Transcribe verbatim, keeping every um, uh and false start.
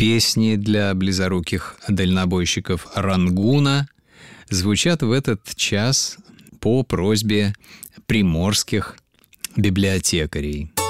песни для близоруких дальнобойщиков Рангуна звучат в этот час по просьбе приморских библиотекарей.